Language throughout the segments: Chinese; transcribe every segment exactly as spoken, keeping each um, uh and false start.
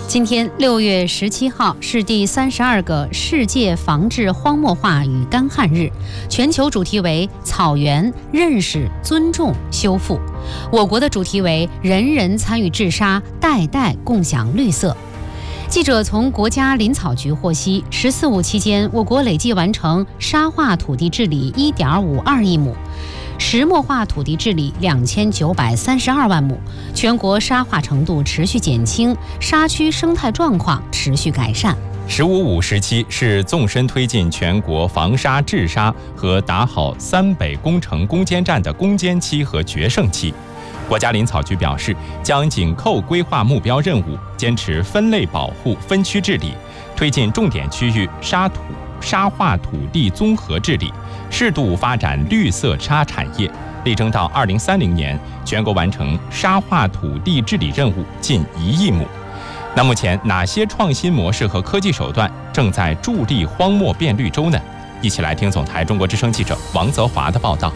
今天六月十七号是第三十二个世界防治荒漠化与干旱日，全球主题为草原认识、尊重、修复。我国的主题为人人参与治沙，代代共享绿色。记者从国家林草局获悉，十四五期间，我国累计完成沙化土地治理一点五二亿亩。石墨化土地治理两千九百三十二万亩，全国沙化程度持续减轻，沙区生态状况持续改善。 十五五时期是纵深推进全国防沙治沙和打好三北工程攻坚战的攻坚期和决胜期。国家林草局表示，将紧扣规划目标任务，坚持分类保护、分区治理，推进重点区域沙土沙化土地综合治理，适度发展绿色沙产业，力争到二零三零年全国完成沙化土地治理任务近一亿亩。那目前哪些创新模式和科技手段正在助力荒漠变绿洲呢？一起来听总台中国之声记者王泽华的报道。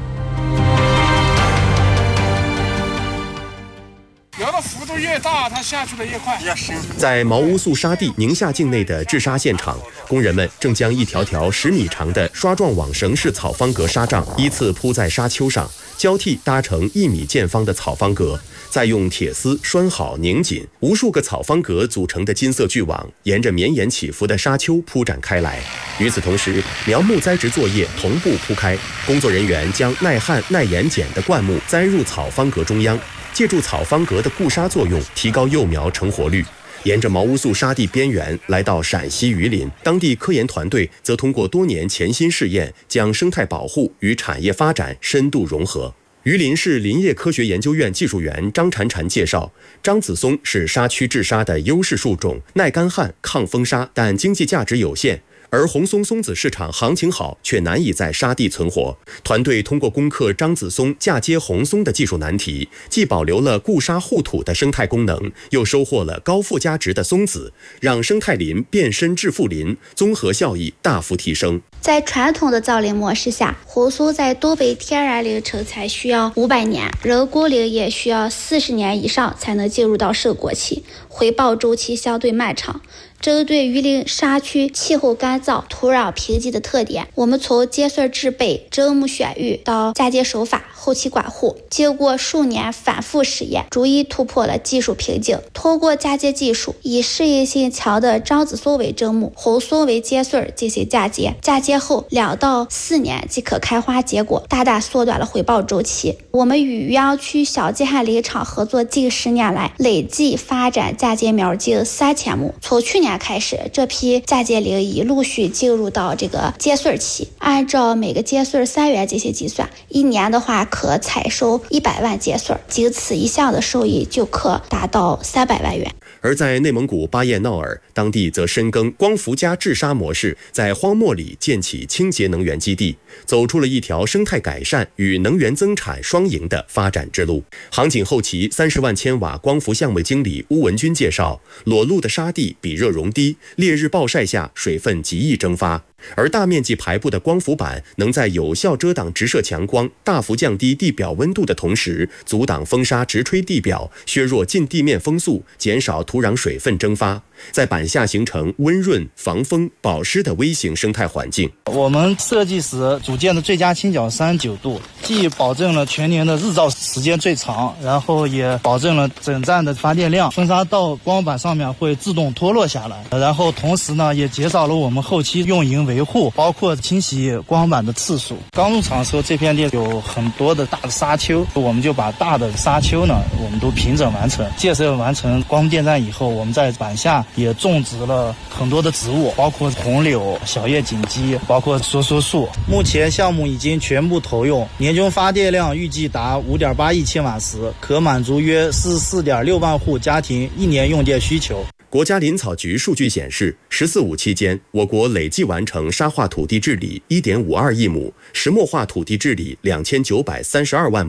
摇的幅度越大，它下去的越快。 在毛乌素沙地宁夏境内的治沙现场，工人们正将一条条十米长的刷状网绳式草方格沙障依次铺在沙丘上，交替搭成一米见方的草方格，再用铁丝拴好拧紧，无数个草方格组成的金色巨网沿着绵延起伏的沙丘铺展开来。与此同时，苗木栽植作业同步铺开，工作人员将耐旱耐盐碱的灌木栽入草方格中央，借助草方格的固沙作用，提高幼苗成活率。沿着毛乌素沙地边缘来到陕西榆林，当地科研团队则通过多年潜心试验，将生态保护与产业发展深度融合。榆林市林业科学研究院技术员张婵婵介绍，樟子松是沙区治沙的优势树种，耐干旱、抗风沙，但经济价值有限。而红松松子市场行情好，却难以在沙地存活。团队通过攻克樟子松嫁接红松的技术难题，既保留了固沙护土的生态功能，又收获了高附加值的松子，让生态林变身致富林，综合效益大幅提升。 在传统的造林模式下，红松在东北天然林成材需要五百年，人工林也需要四十年以上才能进入到收果期，回报周期相对漫长。针对榆林沙区气候干燥、土壤贫瘠的特点，我们从接穗制备、针木选育到嫁接手法、后期管护，经过数年反复实验，逐一突破了技术瓶颈。通过嫁接技术，以适应性强的樟子松为针木，红松为接穗进行嫁接，嫁接后两到四年即可开花结果，大大缩短了回报周期。我们与余姚区小季旱林场合作近十年来，累计发展嫁接苗近三千亩。从去年开始，这批嫁接林已陆续进入到这个接穗期，按照每个接穗三元进行计算，一年的话可采收一百万接穗，仅此一项的收益就可达到三百万元。 而在内蒙古巴彦淖尔，当地则深耕光伏加治沙模式，在荒漠里建起清洁能源基地，走出了一条生态改善与能源增产双赢的发展之路。杭锦后旗三十万千瓦光伏项目经理邬文军介绍，裸露的沙地比热容低，烈日暴晒下水分极易蒸发，而大面积排布的光伏板能在有效遮挡直射强光、大幅降低地表温度的同时，阻挡风沙直吹地表，削弱近地面风速，减少土壤水分蒸发，在板下形成温润、防风、保湿的微型生态环境。 我们设计时组建的最佳倾角三十九度，既保证了全年的日照时间最长，然后也保证了整站的发电量，风沙到光板上面会自动脱落下来，然后同时呢也减少了我们后期用营维护，包括清洗光板的次数。刚入场的时候，这片地有很多的大的沙丘，我们就把大的沙丘呢我们都平整完成。建设完成光伏电站以后，我们在板下也种植了很多的植物，包括红柳、小叶锦鸡，包括梭梭树。目前项目已经全部投用，年均发电量预计达 五点八亿千瓦时，可满足约四十四点六万户家庭一年用电需求。 国家林草局数据显示，十四五期间，我国累计完成沙化土地治理一点五二亿亩，石墨化土地治理两千九百三十二万亩。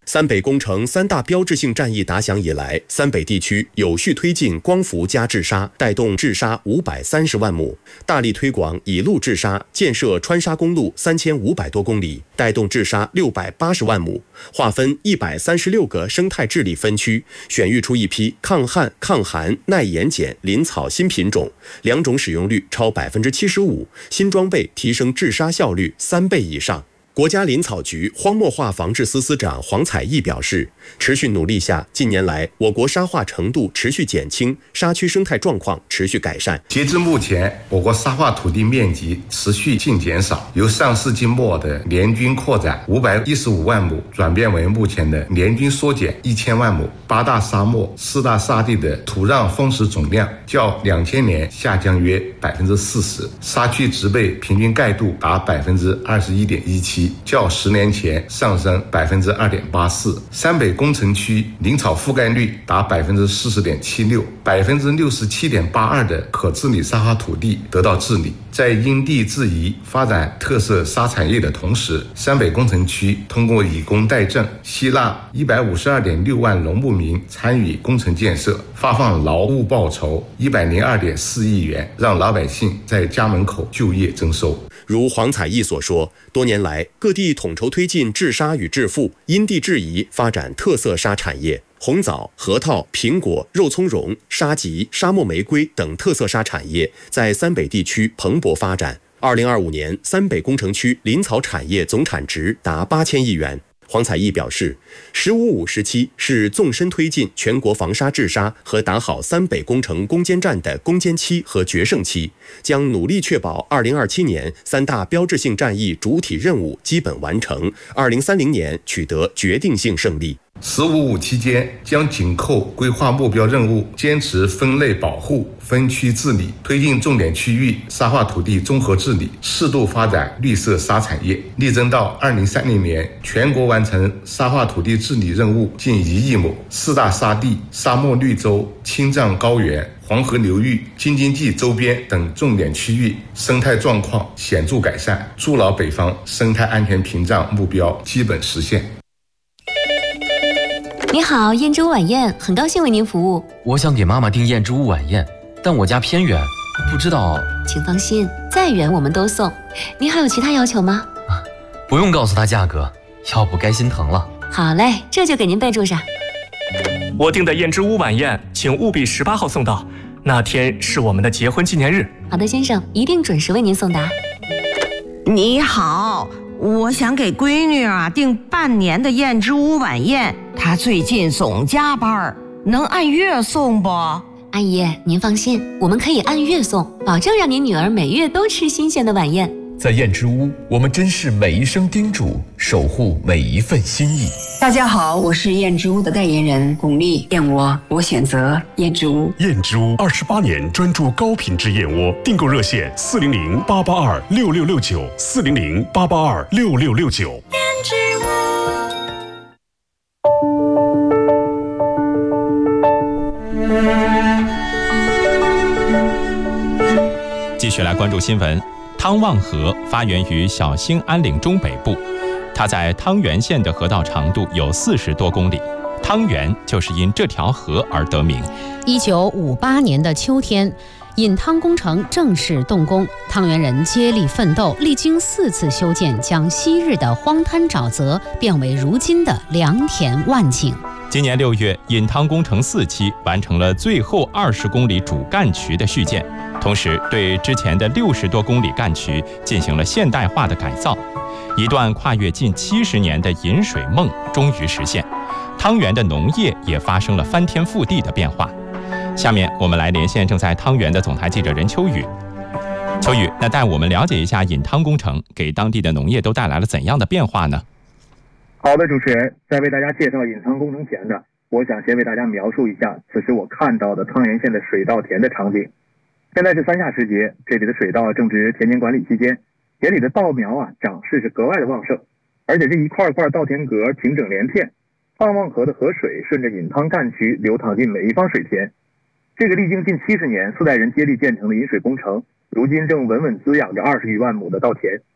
三北工程三大标志性战役打响以来，三北地区有序推进光伏加治沙，带动治沙五百三十万亩；大力推广以路治沙，建设川沙公路三千五百多公里，带动治沙六百八十万亩；划分一百三十六个生态治理分区，选育出一批抗旱、抗寒、耐盐碱林草新品种，两种使用率超百分之七十五，新装备提升治沙效率三倍以上。国家林草局荒漠化防治司司长黄彩义表示，持续努力下，近年来我国沙化程度持续减轻，沙区生态状况持续改善。 截至目前，我国沙化土地面积持续净减少，由上世纪末的年均扩展五百一十五万亩，转变为目前的年均缩减一千万亩。八大沙漠、四大沙地的土壤丰实总量较两千年下降约百分之四十，沙区植被平均盖度达百分之二十一点一七。较十年前上升百分之二点八四，三北工程区林草覆盖率达百分之四十点七六，百分之六十七点八二的可治理沙化土地得到治理。在因地制宜发展特色沙产业的同时，三北工程区通过以工代赈，吸纳一百五十二点六万农牧民参与工程建设，发放劳务报酬一百零二点四亿元，让老百姓在家门口就业增收。 如黄彩义所说，多年来各地统筹推进治沙与治富，因地制宜发展特色沙产业，红枣、核桃、苹果、肉苁蓉、沙棘、沙漠玫瑰等特色沙产业在三北地区蓬勃发展。二零二五年，三北工程区林草产业总产值达八千亿元。黄彩义表示，十五五时期是纵深推进全国防沙治沙和打好三北工程攻坚战的攻坚期和决胜期，将努力确保二零二七年三大标志性战役主体任务基本完成，二零三零年取得决定性胜利。 十五五期间将紧扣规划目标任务，坚持分类保护、分区治理，推进重点区域沙化土地综合治理，适度发展绿色沙产业，力争到二零三零年全国完成沙化土地治理任务近一亿亩，四大沙地、沙漠绿洲、青藏高原、黄河流域、京津冀周边等重点区域生态状况显著改善，筑牢北方生态安全屏障目标基本实现。 你好，燕之屋晚宴，很高兴为您服务。 我想给妈妈订燕之屋晚宴，但我家偏远，不知道。 请放心，再远我们都送。您还有其他要求吗？ 啊，不用告诉他价格，要不该心疼了。 好嘞，这就给您备注上。 我订的燕之屋晚宴，请务必十八号送到，那天是我们的结婚纪念日。 好的，先生，一定准时为您送达。 你好，我想给闺女啊订半年的燕之屋晚宴，她最近总加班，能按月送不？ 阿姨，您放心，我们可以按月送，保证让您女儿每月都吃新鲜的晚宴。 在燕之屋，我们珍视每一声叮嘱，守护每一份心意。 大家好，我是燕之屋的代言人巩俐，燕窝我选择燕之屋。 燕之屋二十八年专注高品质燕窝，订购热线四零零八八二六六六九四零零八八二六六六九。 燕之屋。 继续来关注新闻。汤旺河发源于小兴安岭中北部，它在汤原县的河道长度有四十多公里，汤原就是因这条河而得名。 一九五八年的秋天，引汤工程正式动工，汤原人接力奋斗，历经四次修建，将昔日的荒滩沼泽变为如今的良田万顷。 今年六月，引汤工程四期完成了最后二十公里主干渠的续建，同时对之前的六十多公里干渠进行了现代化的改造，一段跨越近七十年的引水梦终于实现，汤原的农业也发生了翻天覆地的变化。下面我们来连线正在汤原的总台记者任秋雨。秋雨，那带我们了解一下引汤工程给当地的农业都带来了怎样的变化呢？ 好的，主持人，在为大家介绍引汤工程前呢，我想先为大家描述一下此时我看到的汤原县的水稻田的场景。现在是三夏时节，这里的水稻正值田间管理期间，田里的稻苗啊长势是格外的旺盛，而且这一块块稻田格平整连片，汤旺河的河水顺着引汤干渠流淌进每一方水田。这个历经近七十年四代人接力建成的引水工程，如今正稳稳滋养着二十余万亩的稻田。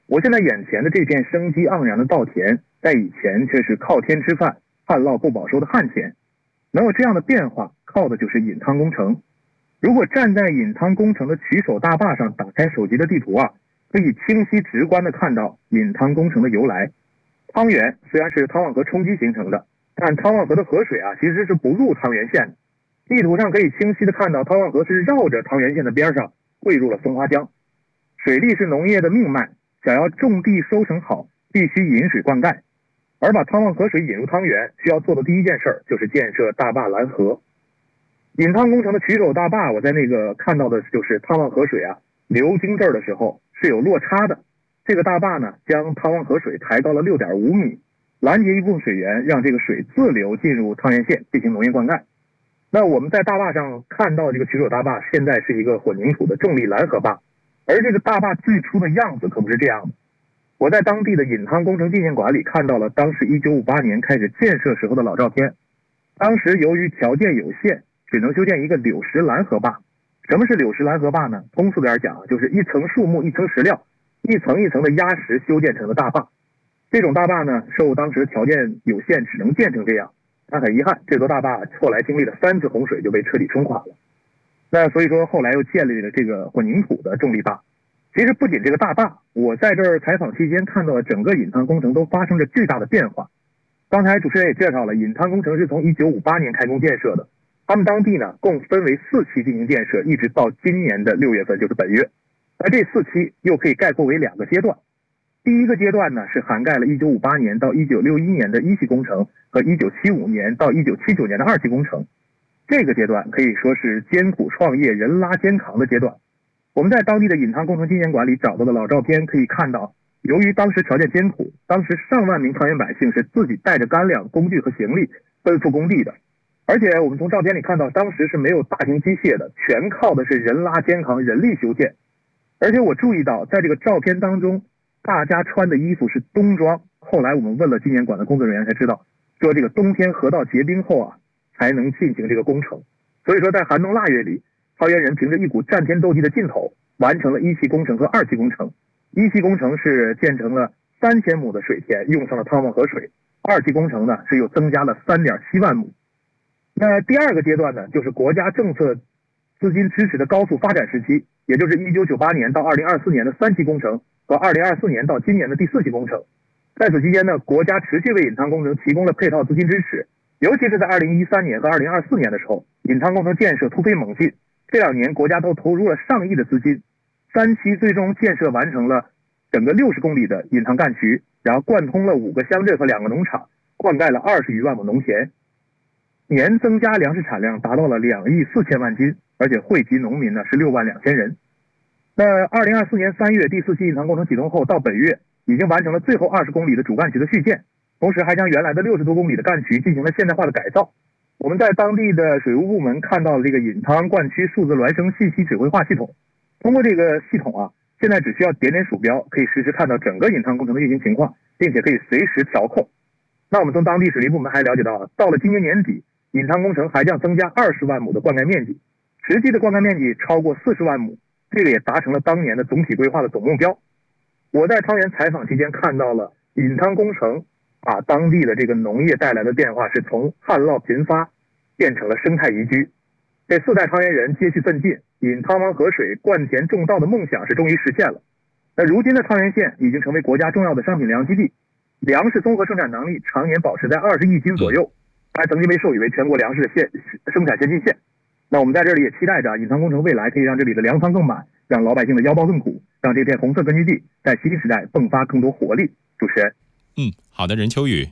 我现在眼前的这片生机盎然的稻田，在以前却是靠天吃饭、旱涝不保收的旱田。能有这样的变化，靠的就是引汤工程。如果站在引汤工程的曲手大坝上，打开手机的地图啊，可以清晰直观地看到引汤工程的由来。汤源虽然是汤旺河冲积形成的，但汤旺河的河水啊，其实是不入汤源县的。地图上可以清晰地看到，汤旺河是绕着汤源县的边上汇入了松花江。水利是农业的命脉，想要种地收成好，必须引水灌溉。而把汤旺河水引入汤源，需要做的第一件事就是建设大坝拦河。引汤工程的曲手大坝，我在那个看到的就是汤旺河水啊流经这儿的时候是有落差的。这个大坝呢，将汤旺河水抬高了 六点五米，拦截一部分水源，让这个水自流进入汤源县进行农业灌溉。那我们在大坝上看到这个曲手大坝，现在是一个混凝土的重力拦河坝，而这个大坝最初的样子可不是这样的。我在当地的引汤工程纪念馆里看到了当时一九五八年开始建设时候的老照片。当时由于条件有限，只能修建一个柳石拦河坝。什么是柳石拦河坝呢？通俗点讲，就是一层树木一层石料，一层一层的压实修建成的大坝。这种大坝呢，受当时条件有限，只能建成这样。但很遗憾，这座大坝后来经历了三次洪水就被彻底冲垮了。那所以说后来又建立了这个混凝土的重力坝。其实不仅这个大坝，我在这儿采访期间看到了整个引汤工程都发生着巨大的变化。刚才主持人也介绍了，引汤工程是从一九五八年开工建设的，他们当地呢共分为四期进行建设，一直到今年的六月份，就是本月。而这四期又可以概括为两个阶段。第一个阶段呢是涵盖了一九五八年到一九六一年的一期工程和一九七五年到一九七九年的二期工程。这个阶段可以说是艰苦创业、人拉肩扛的阶段。我们在当地的引汤工程纪念馆里找到的老照片可以看到，由于当时条件艰苦，当时上万名汤源百姓是自己带着干粮、工具和行李奔赴工地的。而且我们从照片里看到，当时是没有大型机械的，全靠的是人拉肩扛、人力修建。而且我注意到，在这个照片当中，大家穿的衣服是冬装。后来我们问了纪念馆的工作人员才知道，说这个冬天河道结冰后啊，才能进行这个工程。所以说在寒冬腊月里，汤源人凭着一股战天斗地的劲头，完成了一期工程和二期工程。一期工程是建成了三千亩的水田，用上了汤旺河水；二期工程呢是又增加了 三点七万亩。那第二个阶段呢，就是国家政策资金支持的高速发展时期，也就是一九九八年到二零二四年的三期工程和二零二四年到今年的第四期工程。在此期间呢，国家持续为引汤工程提供了配套资金支持，尤其是在二零一三年和二零二四年的时候，引汤工程建设突飞猛进。这两年国家都投入了上亿的资金，三期最终建设完成了整个六十公里的引汤干渠，然后贯通了五个乡镇和两个农场，灌溉了二十余万亩农田，年增加粮食产量达到了两亿四千万斤，而且惠及农民呢是六万两千人。那二零二四年三月第四期引汤工程启动后，到本月已经完成了最后二十公里的主干渠的续建，同时还将原来的六十多公里的干渠进行了现代化的改造。我们在当地的水务部门看到了这个引汤灌区数字孪生信息指挥化系统。通过这个系统啊，现在只需要点点鼠标，可以实时看到整个引汤工程的运行情况，并且可以随时调控。那我们从当地水利部门还了解到，到了今年年底，引汤工程还将增加二十万亩的灌溉面积，实际的灌溉面积超过四十万亩，这个也达成了当年的总体规划的总目标。我在汤源采访期间看到了引汤工程把当地的这个农业带来的变化，是从旱涝频发变成了生态宜居。这四代汤源人接续奋进，引汤王河水灌田种稻的梦想是终于实现了。那如今的汤源县已经成为国家重要的商品粮基地，粮食综合生产能力常年保持在二十亿斤左右，还曾经被授予为全国粮食的县生产先进县。那我们在这里也期待着引汤工程未来可以让这里的粮仓更满，让老百姓的腰包更鼓，让这片红色根据地在新时代迸发更多活力。主持人， 嗯，好的，任秋雨。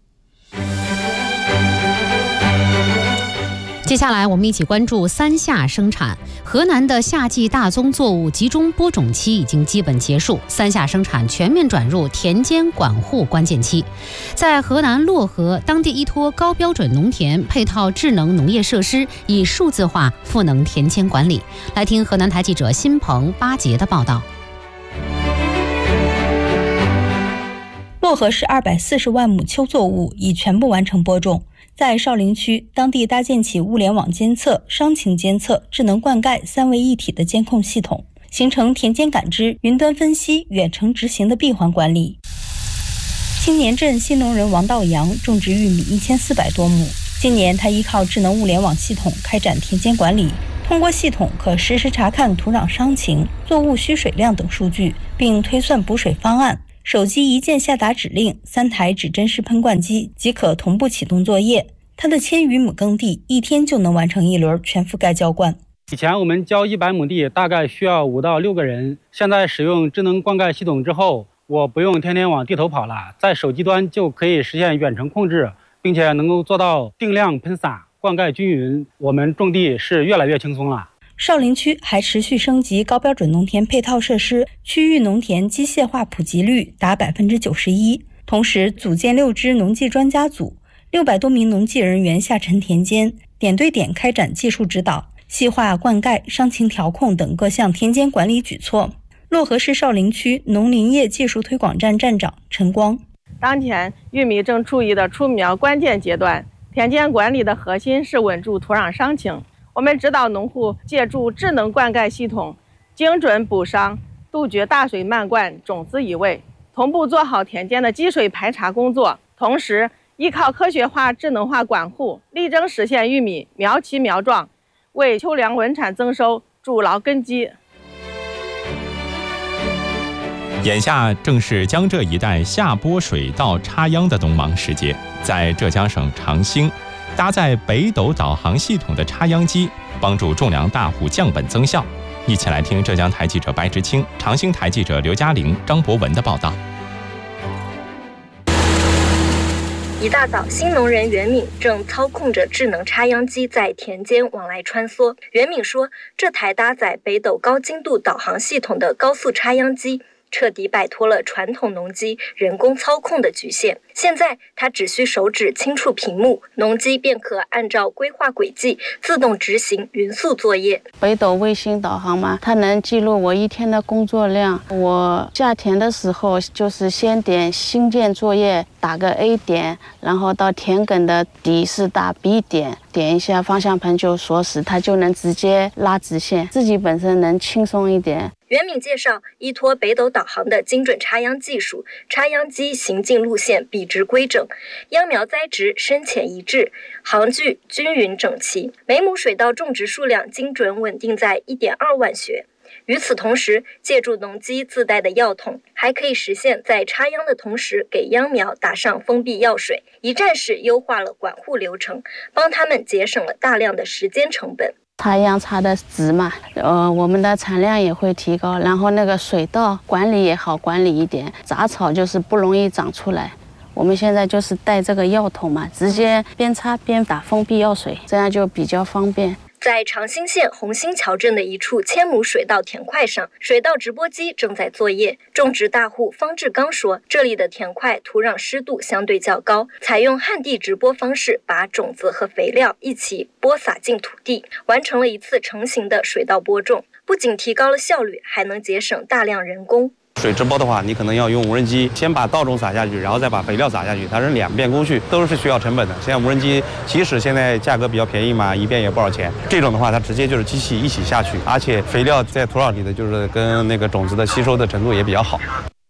接下来我们一起关注三夏生产。河南的夏季大宗作物集中播种期已经基本结束，三夏生产全面转入田间管护关键期。在河南漯河，当地依托高标准农田配套智能农业设施，以数字化赋能田间管理。来听河南台记者辛鹏、巴杰的报道。 漯河市二百四十万亩秋作物已全部完成播种。在少陵区，当地搭建起物联网监测、伤情监测、智能灌溉三位一体的监控系统。 形成田间感知、云端分析、远程执行的闭环管理。青年镇新农人王道阳种植玉米一千四百多亩，今年他依靠智能物联网系统开展田间管理，通过系统可实时查看土壤伤情、作物需水量等数据，并推算补水方案。手机一键下达指令，三台指针式喷灌机即可同步启动作业。他的千余亩耕地一天就能完成一轮全覆盖浇灌。 以前我们浇一百亩地大概需要五到六个人，现在使用智能灌溉系统之后，我不用天天往地头跑了，在手机端就可以实现远程控制，并且能够做到定量喷洒、灌溉均匀，我们种地是越来越轻松了。 少林区还持续升级高标准农田配套设施，区域农田机械化普及率达百分之九十一。同时，组建六支农技专家组，六百多名农技人员下沉田间，点对点开展技术指导，细化灌溉、伤情调控等各项田间管理举措。漯河市少林区农林业技术推广站站长陈光： 当前玉米正处于的出苗关键阶段，田间管理的核心是稳住土壤伤情。我们指导农户借助智能灌溉系统，精准补伤，杜绝大水漫灌、种子移位，同步做好田间的积水排查工作。同时，依靠科学化、智能化管护，力争实现玉米苗齐苗壮，为秋粮稳产增收筑牢根基。 眼下正是江浙一带下拨水稻插秧的农忙时节，在浙江省长兴，搭载北斗导航系统的插秧机，帮助种粮大户降本增效。一起来听浙江台记者白志清、长兴台记者刘嘉玲、张博文的报道。 一大早，新农人袁敏正操控着智能插秧机在田间往来穿梭。袁敏说，这台搭载北斗高精度导航系统的高速插秧机彻底摆脱了传统农机人工操控的局限。现在，他只需手指轻触屏幕，农机便可按照规划轨迹自动执行匀速作业。 北斗卫星导航嘛，它能记录我一天的工作量。我下田的时候，就是先点新建作业，打个 A 点，然后到田埂的底是打 B 点，点一下方向盘就锁死，它就能直接拉直线，自己本身能轻松一点。 袁敏介绍，依托北斗导航的精准插秧技术，插秧机行进路线笔直规整，秧苗栽植深浅一致，行距均匀整齐，每亩水稻种植数量精准稳定在 一点二万穴。与此同时，借助农机自带的药筒，还可以实现在插秧的同时给秧苗打上封闭药水，一站式优化了管护流程，帮他们节省了大量的时间成本。 插秧插的直嘛，呃，我们的产量也会提高，然后那个水稻管理也好管理一点，杂草就是不容易长出来。我们现在就是带这个药筒嘛，直接边插边打封闭药水，这样就比较方便。 在长兴县红星桥镇的一处千亩水稻田块上，水稻直播机正在作业。种植大户方志刚说，这里的田块土壤湿度相对较高，采用旱地直播方式，把种子和肥料一起播撒进土地，完成了一次成型的水稻播种，不仅提高了效率，还能节省大量人工。 水直播的话，你可能要用无人机先把稻种撒下去，然后再把肥料撒下去，它是两遍工序，都是需要成本的。现在无人机即使现在价格比较便宜嘛，一遍也不少钱。这种的话，它直接就是机器一起下去，而且肥料在土壤里的就是跟那个种子的吸收的程度也比较好。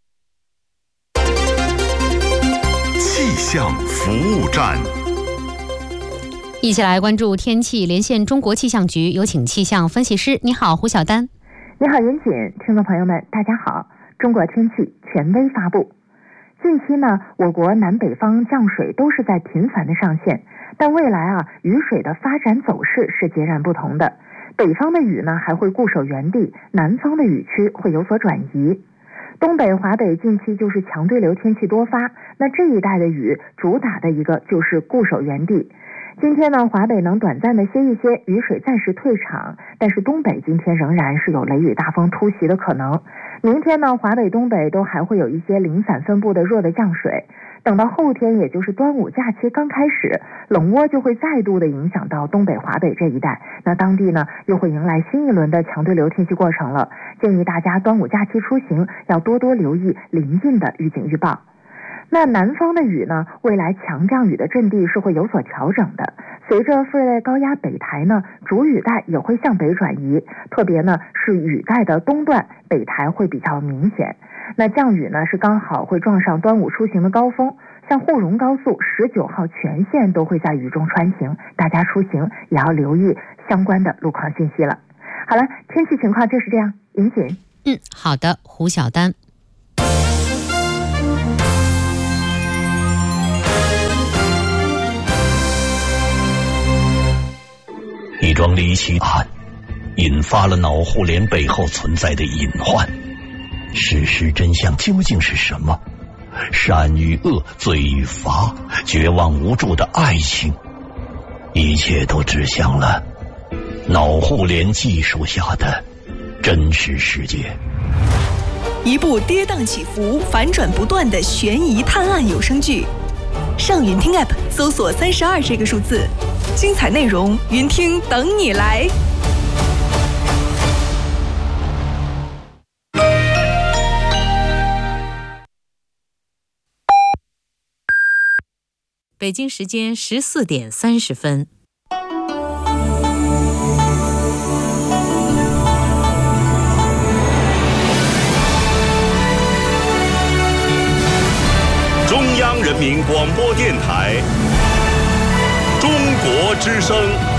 气象服务站。 一起来关注天气，连线中国气象局，有请气象分析师。你好，胡晓丹。 你好，严谨，听众朋友们，大家好。中国天气权威发布。近期呢，我国南北方降水都是在频繁的上线，但未来啊，雨水的发展走势是截然不同的。北方的雨呢还会固守原地，南方的雨区会有所转移。东北、华北近期就是强对流天气多发，那这一带的雨主打的一个就是固守原地。今天呢，华北能短暂的歇一歇，雨水暂时退场，但是东北今天仍然是有雷雨大风突袭的可能。明天呢，华北、东北都还会有一些零散分布的弱的降水。等到后天，也就是端午假期刚开始，冷涡就会再度的影响到东北、华北这一带，那当地呢又会迎来新一轮的强对流天气过程了。建议大家端午假期出行要多多留意临近的预警预报。 那南方的雨呢，未来强降雨的阵地是会有所调整的。随着副热带高压北抬呢，主雨带也会向北转移，特别呢是雨带的东段，北抬会比较明显。那降雨呢是刚好会撞上端午出行的高峰，像沪蓉高速十九号全线都会在雨中穿行，大家出行也要留意相关的路况信息了。好了，天气情况就是这样，尹锦。 嗯，好的，胡晓丹。 一桩离奇案引发了脑互联背后存在的隐患，事实真相究竟是什么？善与恶，罪与罚，绝望无助的爱情，一切都指向了脑互联技术下的真实世界。 一部跌宕起伏、反转不断的悬疑探案有声剧，上云听 App 搜索三十二这个数字，精彩内容云听等你来。 北京时间十四点三十分。 中央人民广播电台，中国之声。